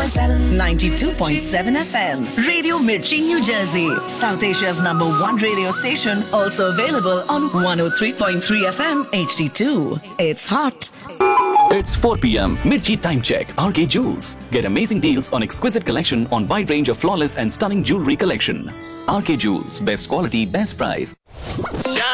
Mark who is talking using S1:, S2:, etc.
S1: 92.7 FM. Radio Mirchi, New Jersey. South Asia's #1 radio station. Also available on 103.3 FM HD2. It's hot.
S2: It's 4 p.m. Mirchi Time Check. RK Jewels. Get amazing deals on exquisite collection on wide range of flawless and stunning jewelry collection. RK Jewels. Best quality, best price.